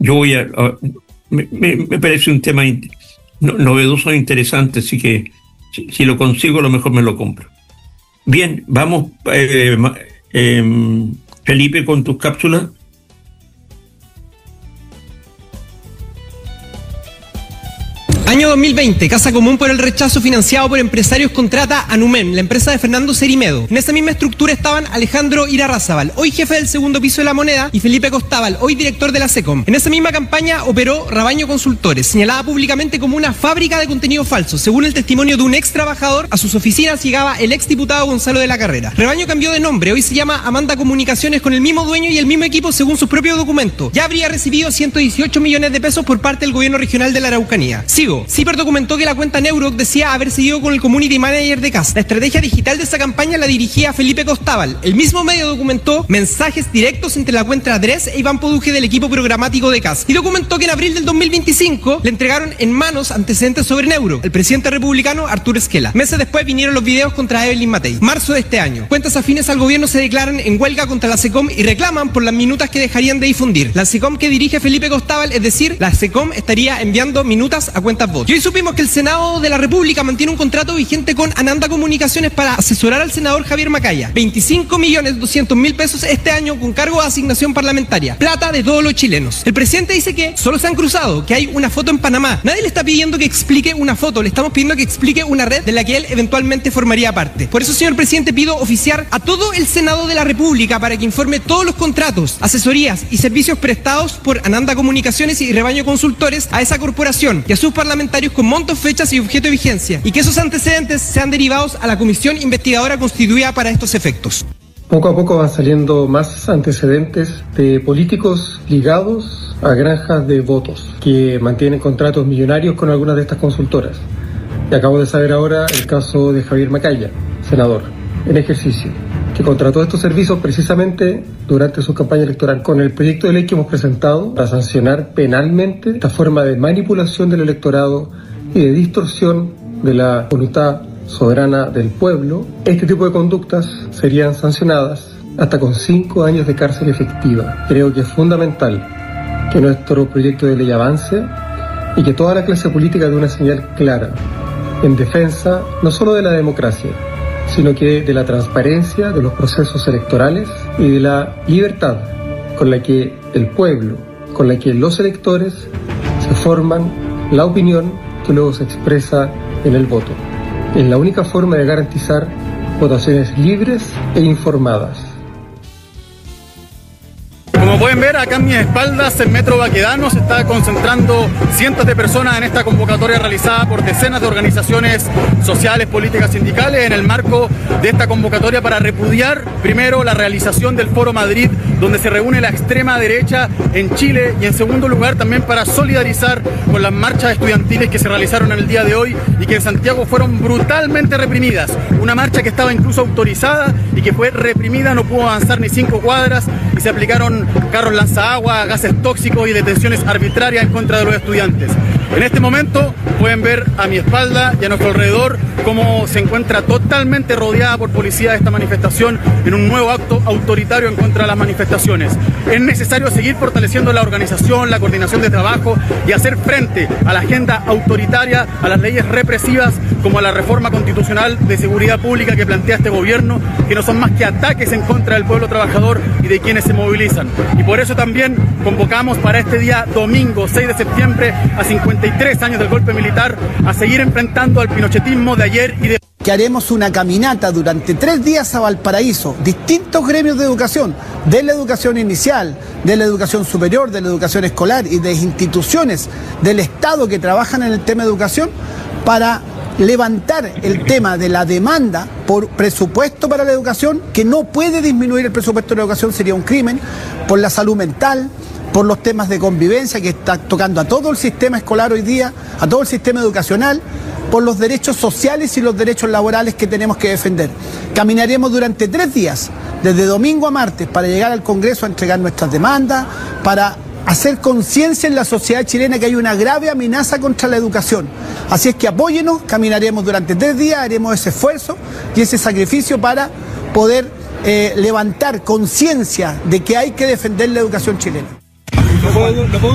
yo voy me parece un tema novedoso e interesante, así que si lo consigo, a lo mejor me lo compro. Bien, vamos, Felipe, con tus cápsulas. Año 2020, Casa Común por el rechazo financiado por empresarios contrata a Numen, la empresa de Fernando Cerimedo. En esa misma estructura estaban Alejandro Irarrázaval, hoy jefe del segundo piso de La Moneda, y Felipe Costábal, hoy director de la SECOM. En esa misma campaña operó Rabaño Consultores, señalada públicamente como una fábrica de contenido falso. Según el testimonio de un ex trabajador, a sus oficinas llegaba el ex diputado Gonzalo de la Carrera. Rabaño cambió de nombre, hoy se llama Amanda Comunicaciones, con el mismo dueño y el mismo equipo según sus propios documentos. Ya habría recibido 118 millones de pesos por parte del gobierno regional de la Araucanía. Sigo. CIPER documentó que la cuenta Neuroc decía haber seguido con el community manager de CAS. La estrategia digital de esa campaña la dirigía Felipe Costábal. El mismo medio documentó mensajes directos entre la cuenta Andrés e Iván Poduje del equipo programático de CAS. Y documentó que en abril del 2025 le entregaron en manos antecedentes sobre Neuroc el presidente republicano Arturo Esquela. Meses después vinieron los videos contra Evelyn Matei. Marzo de este año. Cuentas afines al gobierno se declaran en huelga contra la SECOM y reclaman por las minutas que dejarían de difundir. La SECOM que dirige Felipe Costábal, es decir, la SECOM estaría enviando minutas a cuentas bot. Y hoy supimos que el Senado de la República mantiene un contrato vigente con Ananda Comunicaciones para asesorar al senador Javier Macaya. 25.200.000 pesos este año con cargo de asignación parlamentaria. Plata de todos los chilenos. El presidente dice que solo se han cruzado, que hay una foto en Panamá. Nadie le está pidiendo que explique una foto, le estamos pidiendo que explique una red de la que él eventualmente formaría parte. Por eso, señor presidente, pido oficiar a todo el Senado de la República para que informe todos los contratos, asesorías y servicios prestados por Ananda Comunicaciones y Rebaño Consultores a esa corporación y a sus parlamentarios con montos, fechas y objeto de vigencia, y que esos antecedentes sean derivados a la comisión investigadora constituida para estos efectos. Poco a poco van saliendo más antecedentes de políticos ligados a granjas de votos que mantienen contratos millonarios con algunas de estas consultoras. Y acabo de saber ahora el caso de Javier Macaya, senador en ejercicio, que contrató estos servicios precisamente durante su campaña electoral. Con el proyecto de ley que hemos presentado para sancionar penalmente esta forma de manipulación del electorado y de distorsión de la voluntad soberana del pueblo, este tipo de conductas serían sancionadas hasta con 5 años de cárcel efectiva. Creo que es fundamental que nuestro proyecto de ley avance y que toda la clase política dé una señal clara en defensa no solo de la democracia, sino que de la transparencia de los procesos electorales y de la libertad con la que el pueblo, con la que los electores se forman la opinión que luego se expresa en el voto. Es la única forma de garantizar votaciones libres e informadas. Como pueden ver, acá en mis espaldas, el Metro Baquedano, se está concentrando cientos de personas en esta convocatoria realizada por decenas de organizaciones sociales, políticas, sindicales, en el marco de esta convocatoria para repudiar primero la realización del Foro Madrid, donde se reúne la extrema derecha en Chile, y en segundo lugar también para solidarizar con las marchas estudiantiles que se realizaron en el día de hoy y que en Santiago fueron brutalmente reprimidas. Una marcha que estaba incluso autorizada y que fue reprimida, no pudo avanzar ni 5 cuadras y se aplicaron carros lanzaagua, gases tóxicos y detenciones arbitrarias en contra de los estudiantes. En este momento pueden ver a mi espalda y a nuestro alrededor cómo se encuentra totalmente rodeada por policía de esta manifestación en un nuevo acto autoritario en contra de las manifestaciones. Es necesario seguir fortaleciendo la organización, la coordinación de trabajo y hacer frente a la agenda autoritaria, a las leyes represivas como a la reforma constitucional de seguridad pública que plantea este gobierno, que no son más que ataques en contra del pueblo trabajador y de quienes se movilizan. Y por eso también convocamos para este día domingo 6 de septiembre, a 53 años del golpe militar, a seguir enfrentando al pinochetismo de ayer y de... Que haremos una caminata durante 3 días a Valparaíso, distintos gremios de educación, de la educación inicial, de la educación superior, de la educación escolar y de instituciones del Estado que trabajan en el tema de educación, para levantar el tema de la demanda por presupuesto para la educación, que no puede disminuir el presupuesto de la educación, sería un crimen, por la salud mental, por los temas de convivencia que está tocando a todo el sistema escolar hoy día, a todo el sistema educacional, por los derechos sociales y los derechos laborales que tenemos que defender. Caminaremos durante 3 días, desde domingo a martes, para llegar al Congreso a entregar nuestras demandas, para hacer conciencia en la sociedad chilena que hay una grave amenaza contra la educación. Así es que apóyenos, caminaremos durante 3 días, haremos ese esfuerzo y ese sacrificio para poder levantar conciencia de que hay que defender la educación chilena.